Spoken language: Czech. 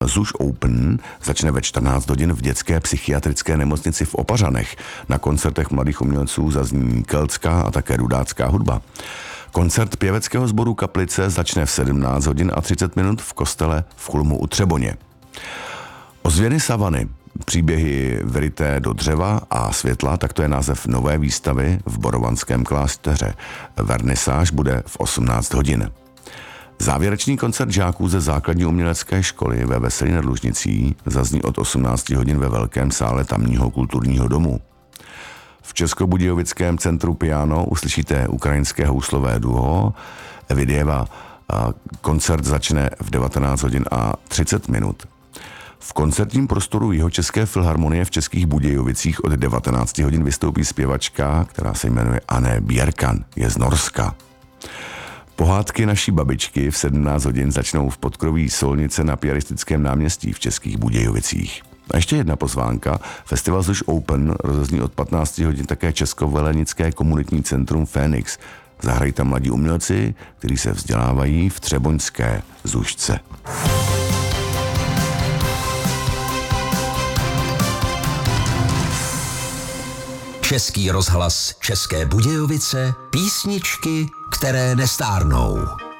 Zuš Open začne ve 14 hodin v dětské psychiatrické nemocnici v Opařanech. Na koncertech mladých umělců zazní keltská a také rudácká hudba. Koncert pěveckého sboru Kaplice začne v 17 hodin a 30 minut v kostele v Chlmu u Třeboně. Ozvěny savany, příběhy vryté do dřeva a světla, tak to je název nové výstavy v Borovanském klášteře. Vernisáž bude v 18 hodin. Závěrečný koncert žáků ze základní umělecké školy ve Veselí nad Lužnicí zazní od 18 hodin ve velkém sále tamního kulturního domu. V Českobudějovickém centru Piano uslyšíte ukrajinské houslové duo Evidieva. Koncert začne v 19 hodin a 30 minut. V koncertním prostoru Jihočeské filharmonie v Českých Budějovicích od 19 hodin vystoupí zpěvačka, která se jmenuje Anne Bjerkan, je z Norska. Pohádky naší babičky v 17 hodin začnou v podkroví Solnice na Piaristickém náměstí v Českých Budějovicích. A ještě jedna pozvánka. Festival Zuš Open rozezní od 15 hodin také Českovelenické komunitní centrum Fénix. Zahrají tam mladí umělci, kteří se vzdělávají v třeboňské Zušce. Český rozhlas České Budějovice, písničky, které nestárnou.